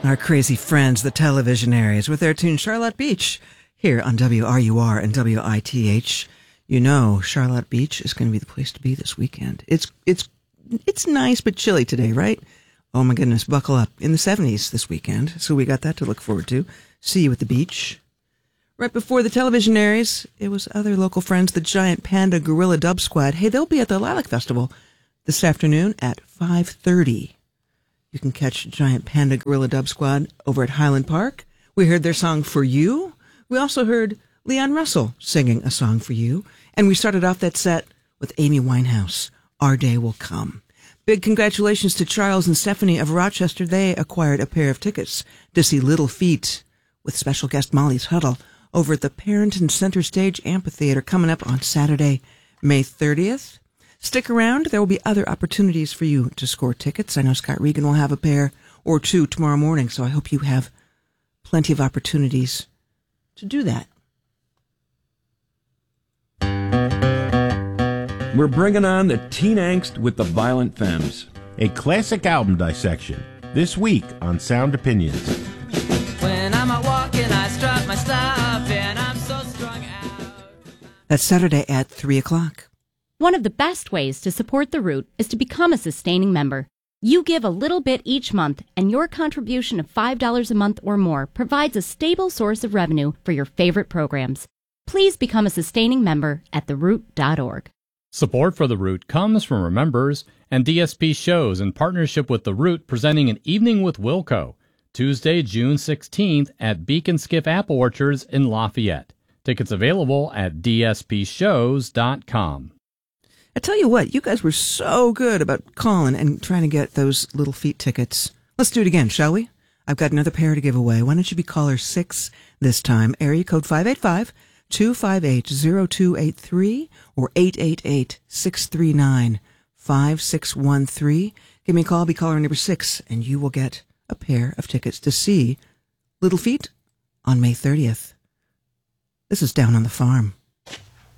Our crazy friends, the Televisionaries, with their tune Charlotte Beach, here on WRUR and WITH. You know, Charlotte Beach is going to be the place to be this weekend. It's nice but chilly today, right? Oh my goodness, buckle up. In the 70s this weekend, so we got that to look forward to. See you at the beach. Right before the Televisionaries, it was other local friends, the Giant Panda Gorilla Dub Squad. Hey, they'll be at the Lilac Festival this afternoon at 5:30. You can catch Giant Panda Gorilla Dub Squad over at Highland Park. We heard their song For You. We also heard Leon Russell singing a song for you. And we started off that set with Amy Winehouse, Our Day Will Come. Big congratulations to Charles and Stephanie of Rochester. They acquired a pair of tickets to see Little Feat with special guest Molly's Huddle over at the Parenton Center Stage Amphitheater coming up on Saturday, May 30th. Stick around. There will be other opportunities for you to score tickets. I know Scott Regan will have a pair or two tomorrow morning, so I hope you have plenty of opportunities to do that. We're bringing on the teen angst with the Violent Femmes. A classic album dissection, this week on Sound Opinions. When I'm out walking, I strut my stuff, and I'm so strung out. That's Saturday at 3 o'clock. One of the best ways to support The Root is to become a sustaining member. You give a little bit each month, and your contribution of $5 a month or more provides a stable source of revenue for your favorite programs. Please become a sustaining member at theroot.org. Support for The Root comes from our members and DSP Shows in partnership with The Root presenting an Evening with Wilco, Tuesday, June 16th at Beacon Skiff Apple Orchards in Lafayette. Tickets available at dspshows.com. I tell you what, you guys were so good about calling and trying to get those Little Feat tickets. Let's do it again, shall we? I've got another pair to give away. Why don't you be caller 6 this time? Area code 585-258-0283 or 888-639-5613. Give me a call, be caller number 6, and you will get a pair of tickets to see Little Feat on May 30th. This is Down on the Farm.